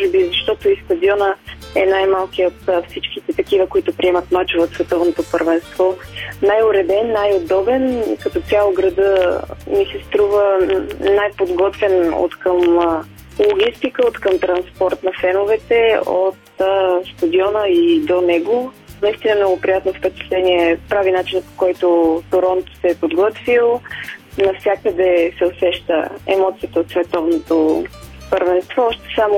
може би защото и стадиона е най-малкият от всичките такива, които приемат мачове от световното първенство. Най-уреден, най-удобен, като цяло града ми се струва най-подготвен от към логистика, от към транспорт на феновете, от стадиона и до него. Наистина много приятно впечатление прави начинът, по който Торонто се е подготвил. Навсякъде се усеща емоцията от световното първенство. Още само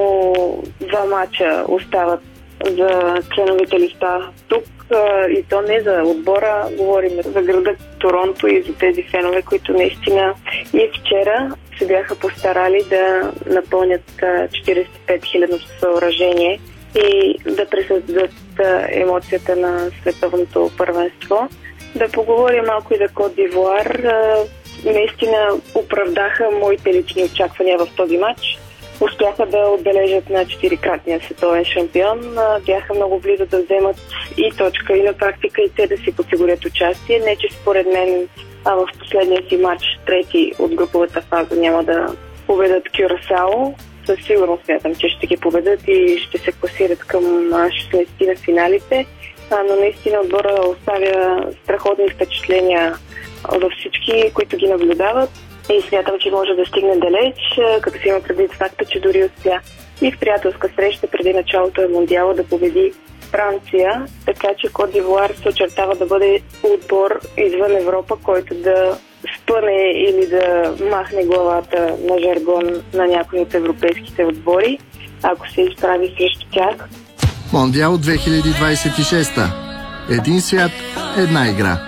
2 мача остават за членовите листа тук, и то не за отбора, говорим за града Торонто и за тези фенове, които наистина и вчера се бяха постарали да напълнят 45 000 съоръжение и да пресъздадат емоцията на световното първенство. Да поговорим малко и за Кот д'Ивуар. Наистина оправдаха моите лични очаквания в този матч. Успяха да отбележат на 4-кратния световен шампион. Бяха много близо да вземат и точка, и на практика и те да си подсигурят участие. Не, че според мен в последния си матч, трети от груповата фаза, няма да победат Кюрасао. Със сигурност смятам, че ще ги победат и ще се класират към 16 на финалите. Но наистина отбора оставя страхотни впечатления във всички, които ги наблюдават. И смятам, че може да стигне далеч, като си има предвид факта, че дори успя и в приятелска среща преди началото на Мондиала да победи Франция, така че Кот д'Ивуар се очертава да бъде отбор извън Европа, който да спъне или да махне главата на жаргон на някои от европейските отбори, ако се изправи срещу тях. Мондиал 2026. Един свят, една игра.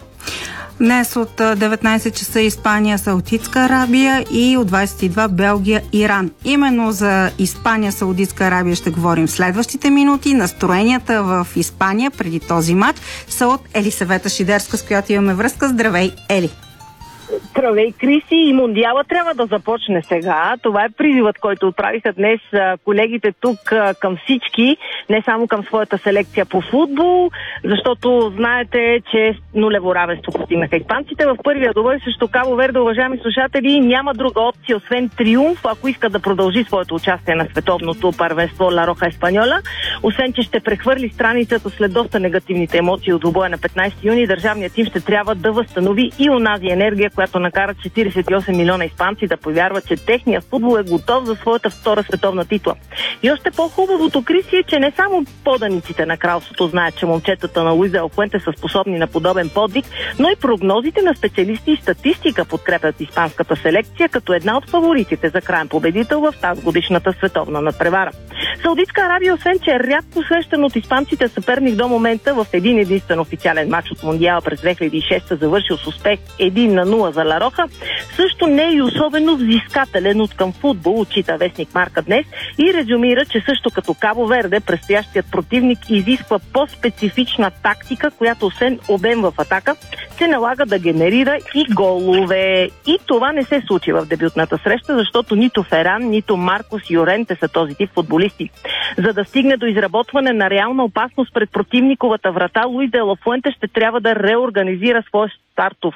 Днес от 19 часа Испания, Саудитска Арабия и от 22 Белгия, Иран. Именно за Испания, Саудитска Арабия ще говорим в следващите минути. Настроенията в Испания преди този матч са от Елисавета Шидерска, с която имаме връзка. Здравей, Ели! Здравей, Криси! И Мондиала трябва да започне сега. Това е призивът, който отправиха днес колегите тук към всички, не само към своята селекция по футбол, защото знаете, че нулево равенство постигнаха испанците в първия двубой срещу Кабо Верде. Уважаеми слушатели, няма друга опция освен триумф, ако иска да продължи своето участие на световното първенство Ла Роха Еспаньола. Освен че ще прехвърли страницата след доста негативните емоции от двубоя на 15 юни, държавният тим ще трябва да възстанови и онази енергия, която накара 48 милиона испанци да повярват, че техният футбол е готов за своята втора световна титла. И още по-хубавото, Криси, е, че не само поданиците на кралството знаят, че момчетата на Луис Де Фуенте са способни на подобен подвиг, но и прогнозите на специалисти и статистика подкрепят испанската селекция като една от фаворитите за краен победител в тази годишната световна надпревара. Саудитска Арабия, освен че е рядко срещан от испанците съперник до момента, в един единствен официален матч от Мондиала през 2006 завършил с успех 1-0 за Ла Роха, също не е и особено взискателен от към футбол, отчита вестник Марка днес и резюмира, че също като Кабо Верде, предстоящият противник изисква по-специфична тактика, която освен обем в атака, се налага да генерира и голове. И това не се случи в дебютната среща, защото нито Феран, нито Маркос Юренте са този тип футболисти. За да стигне до изработване на реална опасност пред противниковата врата, Луис Де Фуенте ще трябва да реорганизира своя стартов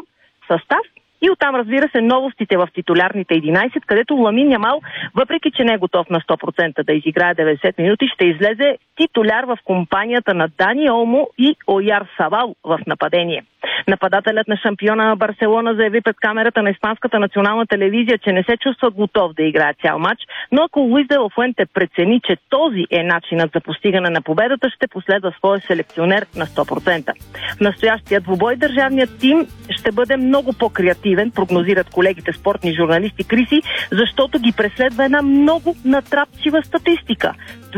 състав и оттам, разбира се, новостите в титулярните 11, където Ламин Ямал, въпреки че не е готов на 100% да изиграе 90 минути, ще излезе титуляр в компанията на Дани Олмо и Ояр Сабал в нападение. Нападателят на шампиона на Барселона заяви пред камерата на испанската национална телевизия, че не се чувства готов да играе цял матч, но ако Луис Де Фуенте прецени, че този е начинът за постигане на победата, ще последва своя селекционер на 100%. В настоящия двубой държавният тим ще бъде много по-креативен, прогнозират колегите спортни журналисти, Криси, защото ги преследва една много натрапчива статистика.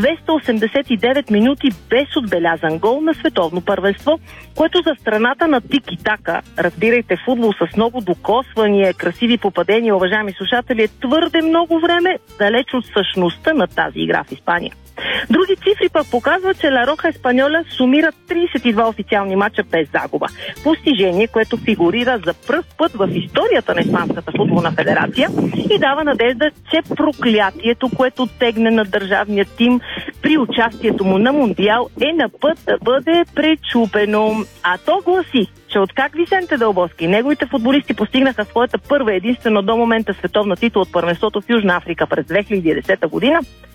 289 минути без отбелязан гол на световно първенство, което за страната на тики-така, разбирайте футбол с много докосвания, красиви попадения, уважаеми слушатели, е твърде много време далеч от същността на тази игра в Испания. Други цифри пък показват, че Ла Роха Еспаньола сумира 32 официални мача без загуба. Постижение, което фигурира за пръв път в историята на Испанската футболна федерация и дава надежда, че проклятието, което тегне на държавния тим при участието му на Мондиал, е на път да бъде пречупено. А то гласи, че откак Висенте Дел Боски и неговите футболисти постигнаха своята първа единствено до момента световна титла от първенството в Южна Африка през 2010 година,